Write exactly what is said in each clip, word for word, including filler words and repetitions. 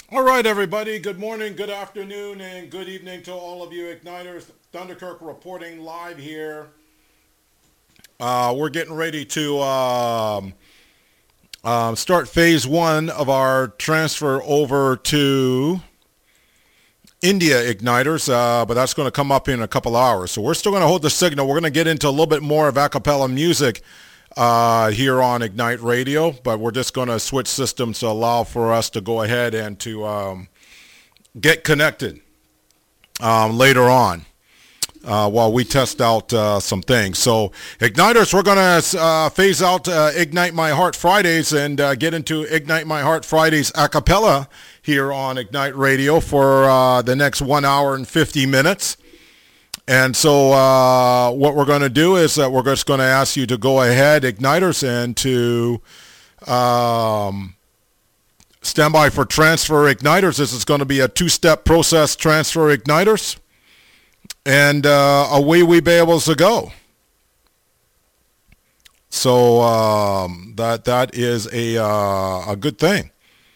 All right, everybody. Good morning, good afternoon, and good evening to all of you Igniters. Thunderkirk reporting live here. Uh, we're getting ready to um, um, start phase one of our transfer over to India Igniters, uh, but that's going to come up in a couple hours. So we're still going to hold the signal. We're going to get into a little bit more of a cappella music uh, here on Ignite Radio, but we're just going to switch systems to allow for us to go ahead and to um, get connected um, later on uh, while we test out uh, some things. So Igniters, we're going to uh, phase out uh, Ignite My Heart Fridays and uh, get into Ignite My Heart Fridays a cappella here on Ignite Radio for uh, the next one hour and fifty minutes. And so uh, what we're going to do is that we're just going to ask you to go ahead, Igniters, and to um, stand by for transfer Igniters. This is going to be a two-step process transfer Igniters. And uh, away we be able to go. So um, that that is a, uh, a good thing.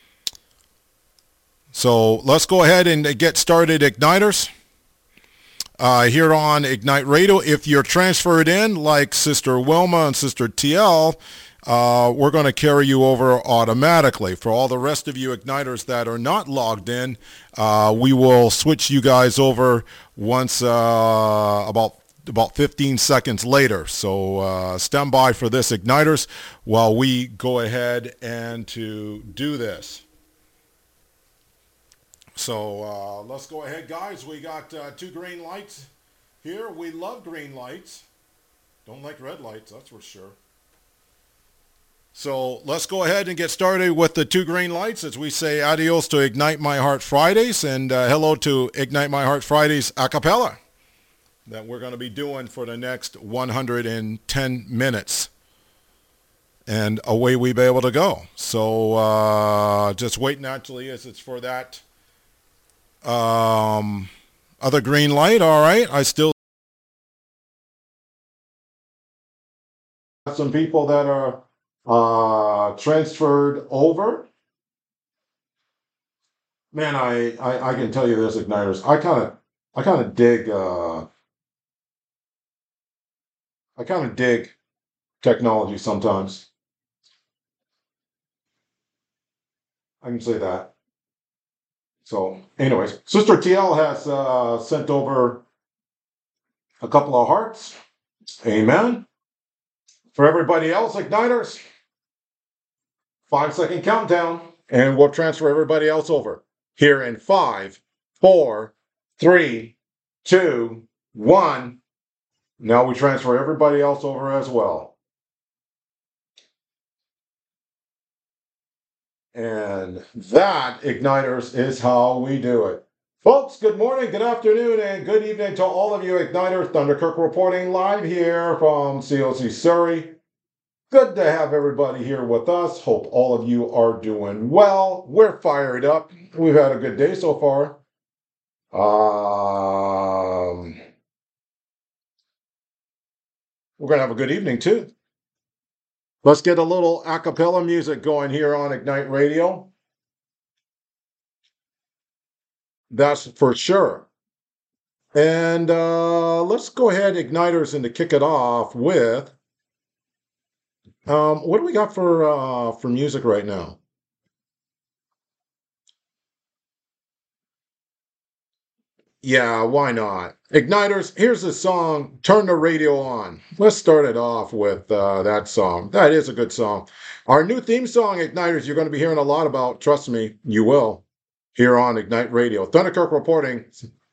So let's go ahead and get started, Igniters. Uh, here on Ignite Radio, if you're transferred in, like Sister Wilma and Sister T L, uh, we're going to carry you over automatically. For all the rest of you Igniters that are not logged in, uh, we will switch you guys over once uh, about about fifteen seconds later. So uh, stand by for this, Igniters, while we go ahead and to do this. So uh, let's go ahead, guys. We got uh, two green lights here. We love green lights. Don't like red lights, that's for sure. So let's go ahead and get started with the two green lights as we say adios to Ignite My Heart Fridays and uh, hello to Ignite My Heart Fridays a cappella that we're going to be doing for the next one hundred ten minutes. And away we be able to go. So uh, just wait naturally as it's for that Um, other green light. All right. I still have some people that are uh, transferred over. Man, I, I, I can tell you this, Igniters. I kind of I kind of dig uh, I kind of dig technology sometimes. I can say that. So, anyways, Sister T L has uh, sent over a couple of hearts. Amen. For everybody else, Igniters, five second countdown, and we'll transfer everybody else over. Here in five, four, three, two, one. Now we transfer everybody else over as well. And that, Igniters, is how we do it. Folks, good morning, good afternoon, and good evening to all of you Igniters. Thunderkirk reporting live here from C O C Surrey. Good to have everybody here with us. Hope all of you are doing well. We're fired up. We've had a good day so far. Um, we're going to have a good evening, too. Let's get a little a cappella music going here on Ignite Radio. That's for sure. And uh, let's go ahead, Igniters, and to kick it off with, um, what do we got for uh, for music right now? Yeah, why not? Igniters, here's the song, Turn the Radio On. Let's start it off with uh, that song. That is a good song. Our new theme song, Igniters, you're going to be hearing a lot about. Trust me, you will, here on Ignite Radio. Thunderkirk reporting.